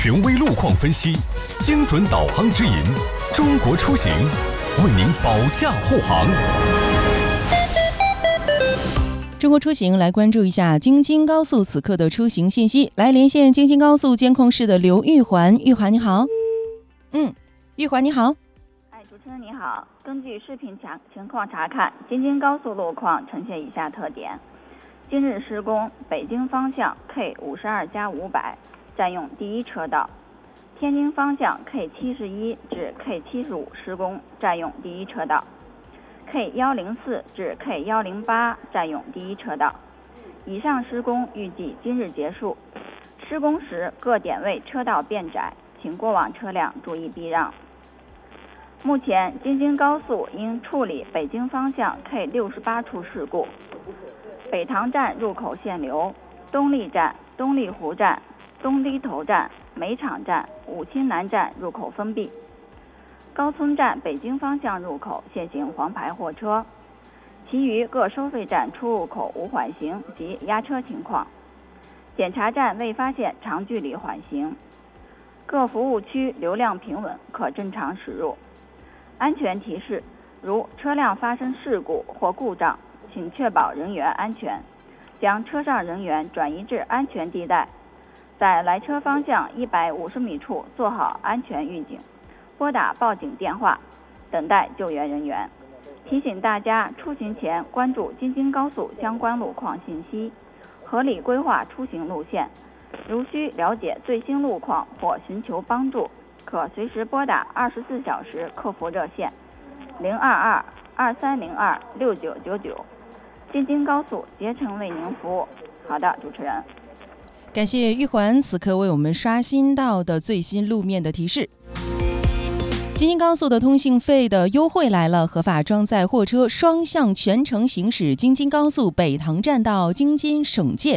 权威路况分析，精准导航指引，中国出行为您保驾护航。 中国出行来关注一下京津高速此刻的出行信息，来连线京津高速监控室的刘玉环。玉环你好。玉环你好。 主持人你好。根据视频情况查看，京津高速路况呈现以下特点：今日施工，北京方向 K52+500 占用第一车道，天津方向 K71至 K75施工，占用第一车道。K104至 K108 占用第一车道。以上施工预计今日结束。施工时各点位车道变窄，请过往车辆注意避让。目前京津高速应处理北京方向 K68处事故，北塘站入口限流，东丽站、东丽湖站、东堤头站、煤厂站、武清南站入口封闭。高村站北京方向入口现行黄牌货车，其余各收费站出入口无缓行及压车情况。检查站未发现长距离缓行。各服务区流量平稳，可正常驶入。安全提示：如车辆发生事故或故障，请确保人员安全，将车上人员转移至安全地带，在来车方向150米处做好安全预警，拨打报警电话，等待救援人员。提醒大家出行前关注京津高速相关路况信息，合理规划出行路线。如需了解最新路况或寻求帮助，可随时拨打24小时客服热线022-2302-6999。京津高速竭诚为您服务。好的，主持人。 感谢玉环此刻为我们刷新到的最新路面的提示。京津高速的通信费的优惠来了，合法装载货车双向全程行驶京津高速北塘站到京津省界